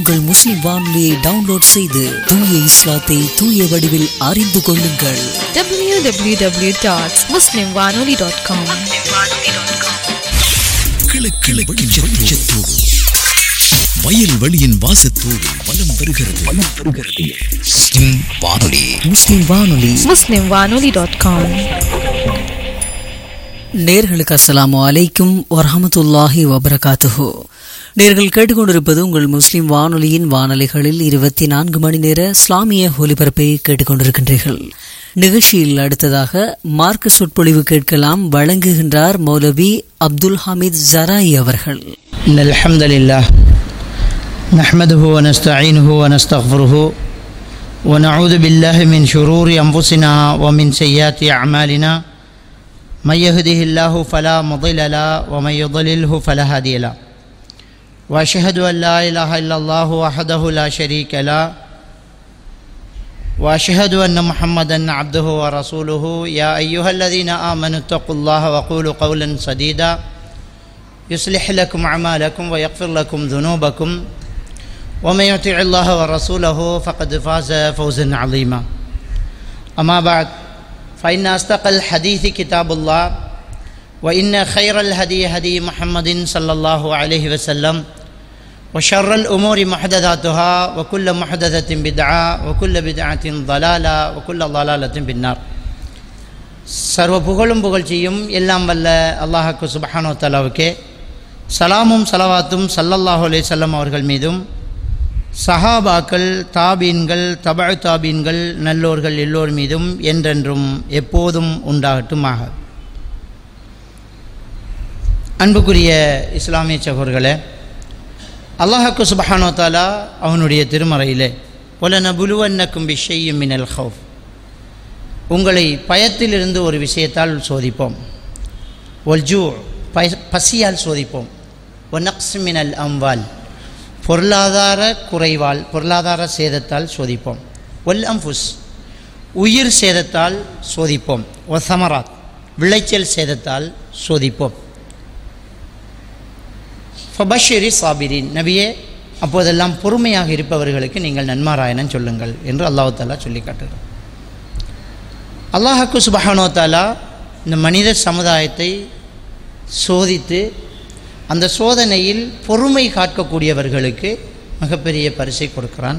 உங்கள் முஸ்லிம் வானொலியை டவுன்லோட் செய்து தூய இஸ்லாத்தை தூய வடிவில் அறிந்து கொள்ளுங்கள். www.muslimwanoli.com. வயல் வெளியின் வாசத்தோடு வலம் வருகிறது. முஸ்லிம் வானொலி. muslimwanoli.com. நேர்களுக்கு அஸ்ஸலாமு அலைக்கும் வரஹ்மத்துல்லாஹி வபரகாத்துஹு. நேர்கள் கேட்டுக்கொண்டிருப்பது உங்கள் முஸ்லிம் வானொலியின் வானொலிகளில் 24 மணி நேர இஸ்லாமிய ஒலிபரப்பை கேட்டுக்கொண்டிருக்கின்றீர்கள். நிகழ்ச்சியில் அடுத்ததாக மார்க்க சொற்பொழிவு கேட்கலாம். வழங்குகின்றார் மௌலவி அப்துல் ஹமீத் ஜராயி அவர்கள். அல்ஹம்துலில்லாஹ் நஹ்மதுஹு வ நஸ்தஈனுஹு வ நஸ்தக்ஃபிருஹு வ நஊது பில்லாஹி மின் ஷுரூரி அன்ஃபுஸினா வ மின் ஸய்யிஆத்தி அஅமாலினா من يهده الله فلا مضل له ومن يضلله فلا هادي له واشهد ان لا اله الا الله وحده لا شريك له واشهد ان محمدا عبده ورسوله يا ايها الذين امنوا اتقوا الله وقولوا قولا سديدا يصلح لكم اعمالكم ويغفر لكم ذنوبكم ومن يطع الله ورسوله فقد فاز فوزا عظيما اما بعد فإن أصدق الحديث كتاب الله وإن خير الهدي هدي محمد صلى الله عليه وسلم وشر الأمور محدثاتها وكل محدثة بدعة وكل بدعة ضلالة وكل ضلالة بالنار. சர்வ புகழும் புகழ்ச்சியும் எல்லாம் வல்ல அல்லாஹ்வுக்கு சுப்ஹானஹு வ தஆலாவுக்கே, சலாமும் ஸலவாத்தும் ஸல்லல்லாஹு அலைஹி வஸல்லம் அவர்கள் மீதும், சஹாபாக்கள், தாபீன்கள், தபஅ தாபீன்கள், நல்லோர்கள் எல்லோர் மீதும் என்றென்றும் எப்போதும் உண்டாகட்டுமாக. அன்புக்குரிய இஸ்லாமிய சகோதரர்களே, அல்லாஹ்வுக்கு சுப்ஹானஹு வ தஆலா அவனுடைய திருமறையிலே வலனபுலுவன்னக்கும் பிஷைஇம் மினல் ஹௌஃப், உங்களை பயத்திலிருந்து ஒரு விஷயத்தால் சோதிப்போம், வல்ஜூ பசியால் சோதிப்போம், வநக்ஸ் மினல் அம்வால் பொருளாதார குறைவால், பொருளாதார சேதத்தால் சோதிப்போம், வல் அம்புஸ் உயிர் சேதத்தால் சோதிப்போம், ஒசமராத் விளைச்சல் சேதத்தால் சோதிப்போம். ஃபபஷிரி சாபிரின், நபியே அப்போதெல்லாம் பொறுமையாக இருப்பவர்களுக்கு நீங்கள் நன்மாராயணம் சொல்லுங்கள் என்று அல்லாஹ் தஆலா சொல்லி காட்டுகிறார். அல்லாஹ்வுக்கு சுப்ஹானஹு வ தஆலா இந்த மனித சமுதாயத்தை சோதித்து அந்த சோதனையில் பொறுமை காக்கக்கூடியவர்களுக்கு மிகப்பெரிய பரிசை கொடுக்கிறான்.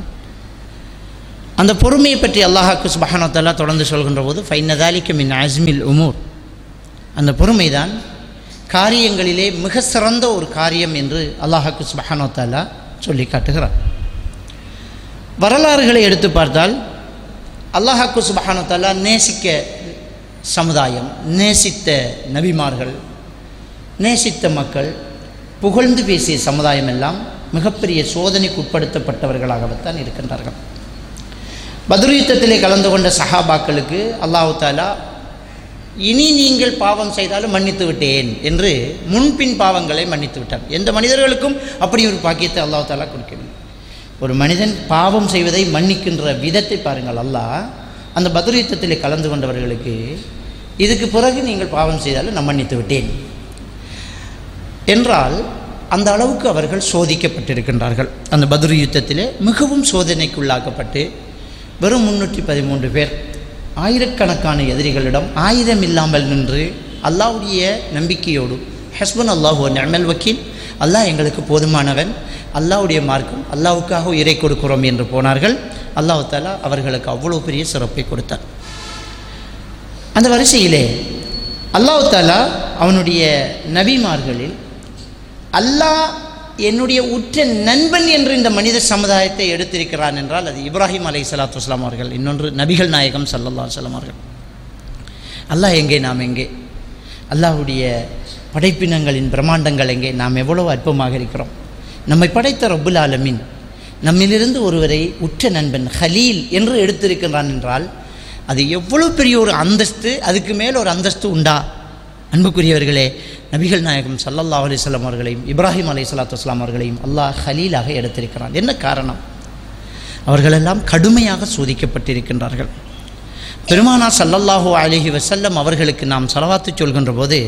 அந்த பொறுமையை பற்றி அல்லாஹ்வுக்கு சுப்ஹானஹு வ தஆலா தொடர்ந்து சொல்கின்ற போது ஃபைன்ன ஸாலிக மின் அஸ்மில் உமூர், அந்த பொறுமைதான் காரியங்களிலே மிக சிறந்த ஒரு காரியம் என்று அல்லாஹ்வுக்கு சுப்ஹானஹு வ தஆலா சொல்லி காட்டுகிறார். வரலாறுகளை எடுத்து பார்த்தால் அல்லாஹ்வுக்கு சுப்ஹானஹு வ தஆலா நேசிக்க சமுதாயம், நேசித்த நபிமார்கள், நேசித்த மக்கள், புகழ்ந்து பேசிய சமுதாயம் எல்லாம் மிகப்பெரிய சோதனைக்கு உட்படுத்தப்பட்டவர்களாகத்தான் இருக்கின்றார்கள். பத்ர் யுத்தத்திலே கலந்து கொண்ட சஹாபாக்களுக்கு அல்லாஹ் தஆலா இனி நீங்கள் பாவம் செய்தாலும் மன்னித்து விட்டேன் என்று முன்பின் பாவங்களை மன்னித்து விட்டார். எந்த மனிதர்களுக்கும் அப்படி ஒரு பாக்கியத்தை அல்லாஹ் தஆலா கொடுக்கவில்லை. ஒரு மனிதன் பாவம் செய்வதை மன்னிக்கின்ற விதத்தை பாருங்கள். அல்லாஹ் அந்த பத்ர் யுத்தத்திலே கலந்து கொண்டவர்களுக்கு இதுக்கு பிறகு நீங்கள் பாவம் செய்தாலும் நான் மன்னித்து விட்டேன் என்றால் அந்த அளவுக்கு அவர்கள் சோதிக்கப்பட்டிருக்கின்றார்கள். அந்த பத்ர் யுத்தத்திலே மிகவும் சோதனைக்குள்ளாக்கப்பட்டு வெறும் 313 பேர் ஆயிரக்கணக்கான எதிரிகளிடம் ஆயுதம் இல்லாமல் நின்று அல்லாஹ்வுடைய நம்பிக்கையோடு ஹஸ்பன் அல்லாஹு வ நிஅமல் வக்கீல், அல்லாஹ் எங்களுக்கு போதுமானவன், அல்லாஹ்வுடைய மார்க்கம், அல்லாஹ்வுக்காக உயிரை கொடுக்கிறோம் என்று போனார்கள். அல்லாஹ் தஆலா அவர்களுக்கு அவ்வளோ பெரிய சிறப்பை கொடுத்தார். அந்த வரிசையிலே அல்லாஹ் தஆலா அவனுடைய நபிமார்களில் அல்லாஹ் என்னுடைய உற்ற நண்பன் என்று இந்த மனித சமுதாயத்தை எடுத்திருக்கிறான் என்றால் அது இப்ராஹிம் அலைஹிஸ்ஸலாத்து வஸ்ஸலாம் அவர்கள், இன்னொன்று நபிகள் நாயகம் ஸல்லல்லாஹு அலைஹி வஸல்லம் அவர்கள். அல்லாஹ் எங்கே, நாம் எங்கே? அல்லாஹ்வுடைய படைப்பினங்களின் பிரம்மாண்டங்கள் எங்கே? நாம் எவ்வளவு அற்பமாக இருக்கிறோம். நம்மை படைத்த ரப்புல் ஆலமீன் நம்மிலிருந்து ஒருவரை உற்ற நண்பன் ஹலீல் என்று எடுத்திருக்கிறான் என்றால் அது எவ்வளவு பெரிய ஒரு அந்தஸ்து, அதுக்கு மேல் ஒரு அந்தஸ்து உண்டா? அன்புக்குரியவர்களே, நபிகள் நாயகம் ஸல்லல்லாஹு அலைஹி வஸல்லம் அவர்களையும் இப்ராஹிம் அலைஹிஸ்ஸலாத்து வஸ்ஸலாம் அவர்களையும் அல்லாஹ் ஹலீலாக எடுத்திருக்கிறான். என்ன காரணம்? அவர்களெல்லாம் கடுமையாக சோதிக்கப்பட்டிருக்கின்றார்கள். பெருமானார் ஸல்லல்லாஹு அலைஹி வஸல்லம் அவர்களுக்கு நாம் ஸலவாத்து சொல்கின்ற போது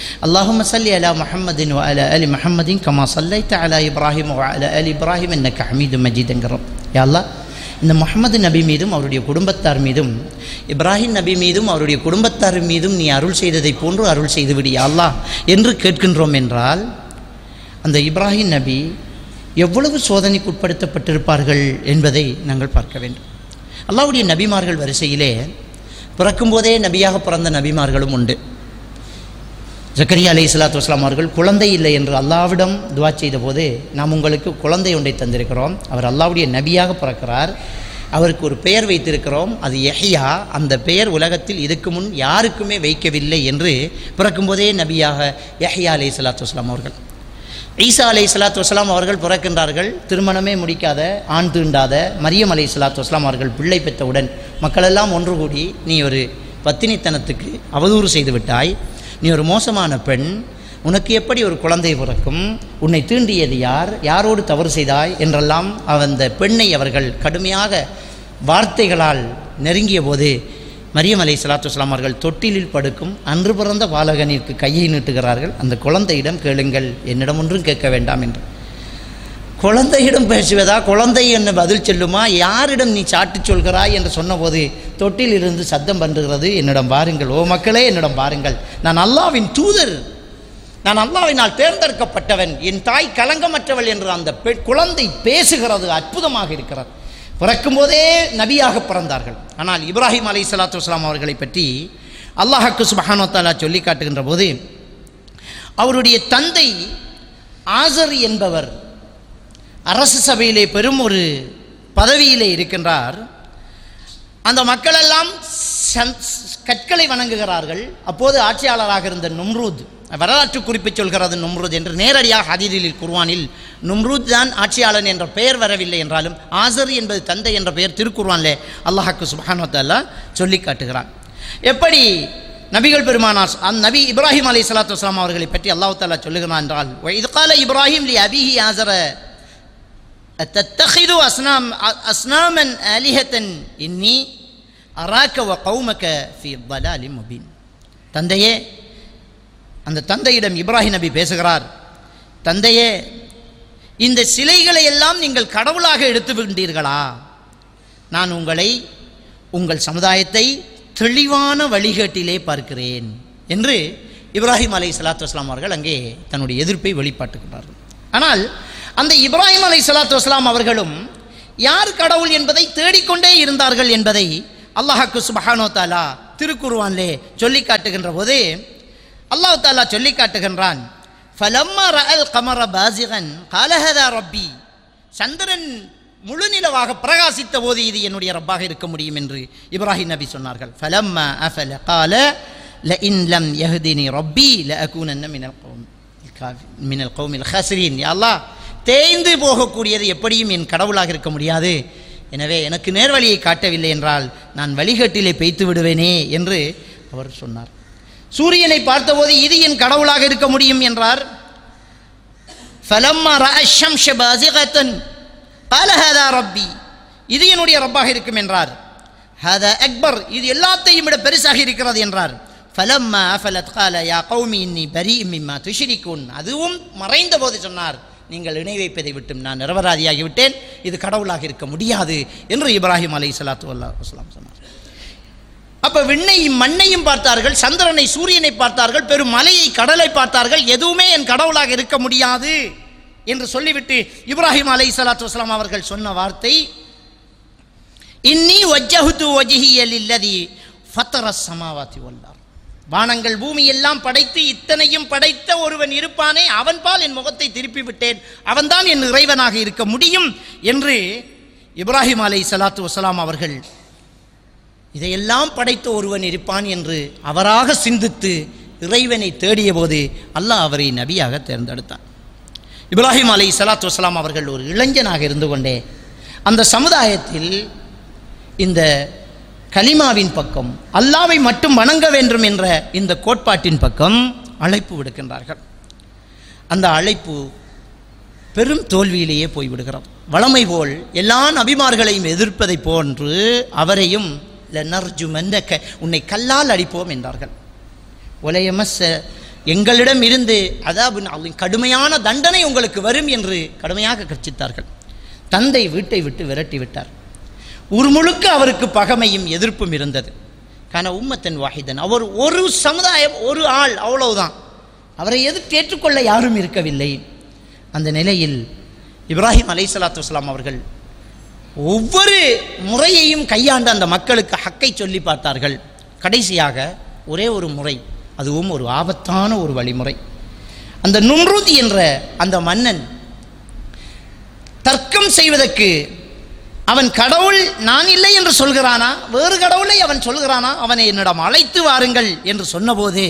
அல்லாஹும்ம ஸல்லி அலா முஹம்மதின் வ அலா ஆலி முஹம்மதின் கமா ஸல்லைத அலா இப்ராஹிம் வ அலா ஆலி இப்ராஹிம் இன்னக ஹமீதும் மஜீத் என்கிறோம். யா அல்லாஹ், இந்த முஹம்மது நபி மீதும் அவருடைய குடும்பத்தார் மீதும் இப்ராஹிம் நபி மீதும் அவருடைய குடும்பத்தார் மீதும் நீ அருள் செய்ததை போன்று அருள் செய்துவிடு யா அல்லாஹ் என்று கேட்கின்றோம் என்றால், அந்த இப்ராஹிம் நபி எவ்வளவு சோதனைக்கு உட்படுத்தப்பட்டிருப்பார்கள் என்பதை நாங்கள் பார்க்க வேண்டும். அல்லாஹ்வுடைய நபிமார்கள் வரிசையிலே பிறக்கும்போதே நபியாக பிறந்த நபிமார்களும் உண்டு. ஜக்கரியா அலைஹிஸ்ஸலாத்து வஸ்ஸலாம் அவர்கள் குழந்தை இல்லை என்று அல்லாஹ்விடம் துஆ செய்த போது, நாம் உங்களுக்கு குழந்தை ஒன்றை தந்திருக்கிறோம், அவர் அல்லாஹ்வுடைய நபியாக பிறக்கிறார், அவருக்கு ஒரு பெயர் வைத்திருக்கிறோம், அது யஹ்யா, அந்த பெயர் உலகத்தில் இதுக்கு முன் யாருக்குமே வைக்கவில்லை என்று பிறக்கும்போதே நபியாக யஹ்யா அலைஹிஸ்ஸலாத்து வஸ்ஸலாம் அவர்கள். ஈசா அலைஹிஸ்ஸலாத்து வஸ்ஸலாம் அவர்கள் பிறக்கின்றார்கள், திருமணமே முடிக்காத, ஆண் தீண்டாத மரியம் அலைஹிஸ்ஸலாத்து வஸ்ஸலாம் அவர்கள் பிள்ளை பெற்றவுடன் மக்களெல்லாம் ஒன்று கூடி, நீ ஒரு பத்தினித்தனத்துக்கு அவதூறு செய்து விட்டாய், நீ ஒரு மோசமான பெண், உனக்கு எப்படி ஒரு குழந்தை பிறக்கும், உன்னை தீண்டியது யார், யாரோடு தவறு செய்தாய் என்றெல்லாம் அந்த பெண்ணை அவர்கள் கடுமையாக வார்த்தைகளால் நெருங்கிய போது, மரியம் அலைஹிஸ்ஸலாத்து வஸ்ஸலாம் அவர்கள் தொட்டிலில் படுக்கும் அன்று பிறந்த பாலகனிற்கு கையை நீட்டுகிறார்கள். அந்த குழந்தையிடம் கேளுங்கள், என்னிடம் ஒன்றும் கேட்க வேண்டாம் என்று. குழந்தையிடம் பேசுவதா, குழந்தை என்ன பதில் சொல்லுமா, யாரிடம் நீ சாட்டு சொல்கிறாய் என்று சொன்னபோது தொட்டிலிருந்து சத்தம் பண்ணுகிறது, என்னிடம் பாருங்கள், ஓ மக்களே என்னிடம் பாருங்கள், நான் அல்லாஹ்வின் தூதர், நான் அல்லாஹ்வினால் தேர்ந்தெடுக்கப்பட்டவன், என் தாய் கலங்கமற்றவள் என்று அந்த குழந்தை பேசுகிறது. அற்புதமாக இருக்கிறது. பிறக்கும்போதே நபியாக பிறந்தார்கள். ஆனால் இப்ராஹிம் அலைஹிஸ்ஸலாத்து வஸ்ஸலாம் அவர்களை பற்றி அல்லாஹ்வுக்கு சுப்ஹானஹு வ தஆலா சொல்லி காட்டுகின்ற போது, அவருடைய தந்தை ஆசர் என்பவர் அரசு சபையிலே பெரும் ஒரு பதவியிலே இருக்கின்றார். அந்த மக்களெல்லாம் கற்களை வணங்குகிறார்கள். அப்போது ஆட்சியாளராக இருந்த நும்ரூத், வரலாற்று குறிப்பு சொல்கிறது நும்ரூத் என்று, நேரடியாக ஹதீஸில் குர்ஆனில் நும்ரூத் தான் ஆட்சியாளன் என்ற பெயர் வரவில்லை என்றாலும் ஆசர் என்பது தந்தை என்ற பெயர் திருக்குர்ஆனிலே அல்லாஹ்வுக்கு சுப்ஹானஹு வ தஆலா சொல்லி காட்டுகிறான். எப்படி நபிகள் பெருமானார் நபி இப்ராஹிம் அலைஹிஸ்ஸலாத்து வஸ்ஸலாம் அவர்களை பற்றி அல்லாஹ் தஆலா சொல்லுகிறான் என்றால், வஇத் கால இப்ராஹிம் லி அபீஹி ஆஸர அத்தத்தகிது அஸ்னாமன் ஆலிஹத்தன் இன்னி அராக வ கௌமக ஃபீ ضلال முபீன். தந்தையே, அந்த தந்தையிடம் இப்ராஹிம் நபி பேசுகிறார், தந்தையே, இந்த சிலைகளை எல்லாம் நீங்கள் கடவுளாக எடுத்துவிட்டீர்களா? நான் உங்களை, உங்கள் சமுதாயத்தை தெளிவான வழிகேட்டிலே பார்க்கிறேன் என்று இப்ராஹிம் அலைஹிஸ்ஸலாத்து வஸ்ஸலாம் அவர்கள் அங்கே தன்னுடைய எதிர்ப்பை வெளிப்பாட்டுகிறார்கள். ஆனால் அந்த இப்ராஹிம் அலைஹிஸ்ஸலாத்து வஸ்ஸலாம் அவர்களும் யார் கடவுள் என்பதை தேடிக்கொண்டே இருந்தார்கள் என்பதை அல்லாஹ்வுக்கு சுப்ஹானஹு வ தஆலா திருக்குர்ஆனிலே சொல்லி காட்டுகின்ற போது அல்லாஹ் தஆலா சொல்லி காட்டுகின்றான், ஃபலம்மா ரஅல் கமர பாஸிகன் கால ஹதா ரப்பி, சந்திரன் முழு நிலவாக பிரகாசித்த போது இது என்னுடைய ரப்பாக இருக்க முடியும் என்று இப்ராஹிம் நபி சொன்னார்கள். ஃபலம்மா அஃபல கால லஇன் லம் யஹ்தினி ரப்பி லஅகூனன்ன மினல் கௌமில் ஹாசிரீன். யா அல்லாஹ், தேய்ந்து போகக்கூடியது எப்படியும் என் கடவுளாக இருக்க முடியாது, எனவே எனக்கு நேர்வழியை காட்டவில்லை என்றால் நான் வழிகட்டிலே பெய்த்து விடுவேனே என்று அவர் சொன்னார். சூரியனை பார்த்தபோது இது என் கடவுளாக இருக்க முடியும் என்றார். ஃபலம்மா ரஅ ஷம்ஸ பாஸிகத்தன் கால ஹதா ரப்பி, இது என்னுடைய ரப்பாக இருக்கும் என்றார். ஹதா அக்பர், இது எல்லாத்தையும் விட பெருசாக இருக்கிறது என்றார். ஃபலம்மா அஃபலத் கால யா கௌமி இன்னி பரீஉம் மிம்மா துஷ்ரிகூன், அதுவும் மறைந்த போது சொன்னார், நீங்கள் இணை வைப்பதை விட்டும் நான் நிரபராதியாகி விட்டேன், இது கடவுளாக இருக்க முடியாது என்று இப்ராஹிம் அலைஹிஸ்ஸலாத்து வஸ்ஸலாம் சொன்னார். அப்ப விண்ணையும் மண்ணையும் பார்த்தார்கள், சந்திரனை சூரியனை பார்த்தார்கள், பெரும் மலையை கடலை பார்த்தார்கள், எதுவுமே என் கடவுளாக இருக்க முடியாது என்று சொல்லிவிட்டு இப்ராஹிம் அலைஹிஸ்ஸலாத்து வஸ்ஸலாம் அவர்கள் சொன்ன வார்த்தை, இன்னி வஜ்ஜஹ்து வஜ்ஹிய லில்லதி ஃபத்தரஸ் ஸமாவாதி வல் அர்த், வானங்கள் பூமி எல்லாம் படைத்து இத்தனையும் படைத்த ஒருவன் இருப்பானே, அவன் பால் என் முகத்தை திருப்பி விட்டேன், அவன்தான் என் இறைவனாக இருக்க முடியும் என்று இப்ராஹிம் அலைஹிஸ்ஸலாத்து வஸ்ஸலாம் அவர்கள் இதையெல்லாம் படைத்த ஒருவன் இருப்பான் என்று அவராக சிந்தித்து இறைவனை தேடிய போது அல்லாஹ் அவரை நபியாக தேர்ந்தெடுத்தான். இப்ராஹிம் அலைஹிஸ்ஸலாத்து வஸ்ஸலாம் அவர்கள் ஒரு இளைஞனாக இருந்து கொண்டே அந்த சமுதாயத்தில் இந்த கலிமாவின் பக்கம், அல்லாஹ்வை மட்டும் வணங்க வேண்டும் என்ற இந்த கோட்பாட்டின் பக்கம் அழைப்பு விடுக்கின்றார்கள். அந்த அழைப்பு பெரும் தோல்வியிலேயே போய்விடுகிறது. வளமை போல் எல்லா நபிமார்களையும் எதிர்ப்பதை போன்று அவரையும் லனர்ஜுமன்னக, உன்னை கல்லால் அடிப்போம் என்றார்கள். ஒலையமஸ்ஸ எங்களிடம் இருந்து கடுமையான தண்டனை உங்களுக்கு வரும் என்று கடுமையாக கர்ச்சித்தார்கள். தந்தை வீட்டை விட்டு விரட்டி விட்டார். ஊர் முழுக்க அவருக்கு பகைமையும் எதிர்ப்பும் இருந்தது. கான உம்மத்தன் வாஹிதன், அவர் ஒரு சமுதாயம், ஒரு ஆள், அவ்வளவுதான். அவரை எதிர்த்து ஏற்றுக்கொள்ள யாரும் இருக்கவில்லை. அந்த நிலையில் இப்ராஹிம் அலைஹிஸ்ஸலாத்து வஸ்ஸலாம் அவர்கள் ஒவ்வொரு முறையையும் கையாண்டு அந்த மக்களுக்கு ஹக்கை சொல்லி பார்த்தார்கள். கடைசியாக ஒரே ஒரு முறை, அதுவும் ஒரு ஆபத்தான ஒரு வழிமுறை. அந்த நும்ரூத் என்ற அந்த மன்னன் தர்க்கம் செய்வதற்கு, அவன் கடவுள் நான் இல்லை என்று சொல்கிறானா, வேறு கடவுளை அவன் சொல்கிறானா, அவனை என்னிடம் அழைத்து வாருங்கள் என்று சொன்னபோது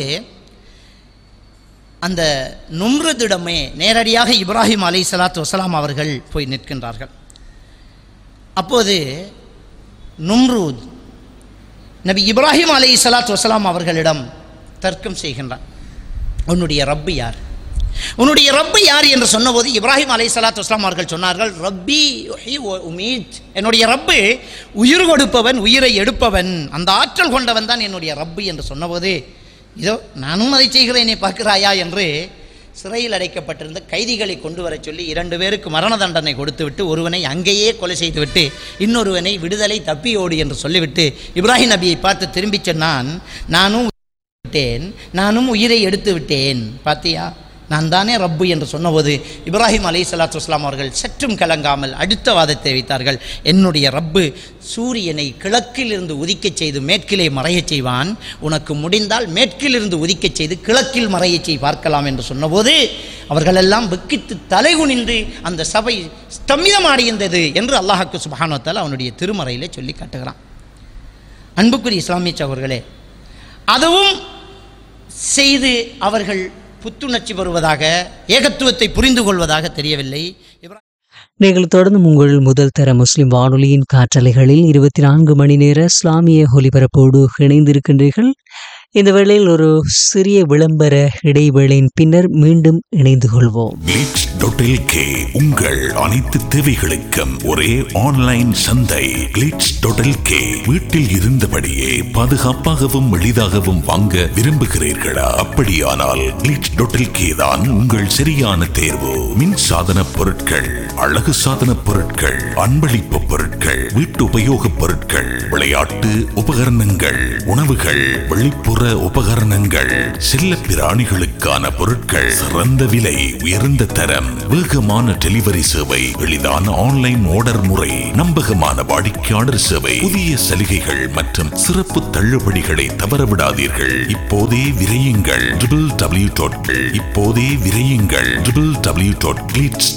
அந்த நும்ரூதிடமே நேரடியாக இப்ராஹிம் அலைஹிஸ்ஸலாத்து வஸ்ஸலாம் அவர்கள் போய் நிற்கின்றார்கள். அப்போது நும்ரூத் நபி இப்ராஹிம் அலைஹிஸ்ஸலாத்து வஸ்ஸலாம் அவர்களிடம் தர்க்கம் செய்கின்றான். உன்னுடைய ரப்பு யார், உன்னுடைய ரப்பு யார் என்று சொன்னபோது இப்ராஹிம் அலைஹிஸ்ஸலாத்து வஸ்ஸலாம் அவர்கள் சொன்னார்கள், ரப்பி யுஹ்யி வ உமீத், என்னுடைய ரப்பு உயிர் கொடுப்பவன், உயிரை எடுப்பவன், அந்த ஆற்றல் கொண்டவன் தான் என்னுடைய ரப்பு என்று சொன்னபோது, இதோ நானும் அதை செய்கிறேனே பார்க்கிறாயா என்று சிறையில் அடைக்கப்பட்டிருந்த கைதிகளை கொண்டு வர சொல்லி 2 பேருக்கு மரண தண்டனை கொடுத்துவிட்டு ஒருவனை அங்கேயே கொலை செய்துவிட்டு இன்னொருவனை விடுதலை தப்பியோடு என்று சொல்லிவிட்டு இப்ராஹிம் நபியை பார்த்து திரும்பி சொன்னான், நானும் உயிரை எடுத்து விட்டேன், பார்த்தியா, நான் தானே ரப்பு என்று சொன்னபோது இப்ராஹிம் அலைஹிஸ்ஸலாத்து வஸ்ஸலாம் அவர்கள் சற்றும் கலங்காமல் அடுத்த வாதத்தை வைத்தார்கள். என்னுடைய ரப்பு சூரியனை கிழக்கிலிருந்து உதிக்கச் செய்து மேற்கிலே மறையச் செய்வான், உனக்கு முடிந்தால் மேற்கிலிருந்து உதிக்கச் செய்து கிழக்கில் மறையச் செய் பார்க்கலாம் என்று சொன்னபோது அவர்களெல்லாம் வெக்கித்து தலைகுனிந்து அந்த சபை ஸ்தம்பிதமடைந்தது என்று அல்லாஹ்வுக்கு சுப்ஹானஹு வ தஆலா அவனுடைய திருமறையிலே சொல்லி காட்டுகிறான். அன்புக்குரிய இஸ்லாமிய சகோதரர்களே, அதுவும் செய்து அவர்கள் புத்துணர்ச்சி பெறுவதாக, ஏகத்துவத்தை புரிந்து கொள்வதாக தெரியவில்லை. நீங்கள் தொடர்ந்து உங்கள் முதல் தர முஸ்லிம் வானொலியின் காற்றலைகளில் 24 மணி நேர இஸ்லாமிய ஒலிபரப்போடு இணைந்திருக்கின்றீர்கள். இந்த வேளையில் ஒரு சிறிய விளம்பர இடைவேளையின் பின்னர் மீண்டும் இணைந்து கொள்வோம். glitch.lk உங்கள் அனைத்து தேவைகளுக்கும் ஒரே ஆன்லைன் சந்தை. glitch.lk வீட்டில் இருந்தபடியே பாதுகாப்பாகவும் எளிதாகவும் வாங்க விரும்புகிறீர்களா? அப்படியானால் glitch.lk தான் உங்கள் சரியான தேர்வு. மின் சாதன பொருட்கள், அழகு சாதன பொருட்கள், அன்பளிப்பு பொருட்கள், வீட்டு உபயோக பொருட்கள், விளையாட்டு உபகரணங்கள், உணவுகள், வெளிப்புற உபகரணங்கள், செல்ல பிராணிகளுக்கான பொருட்கள், சிறந்த விலை, உயர்ந்த தரம், வேகமான டெலிவரி சேவை, எளிதான ஆன்லைன் ஆர்டர் முறை, நம்பகமான வாடிக்கையாளர் சேவை, புதிய சலுகைகள் மற்றும் சிறப்பு தள்ளுபடிகளை தவறவிடாதீர்கள். இப்போதே விரையுங்கள் www.glitch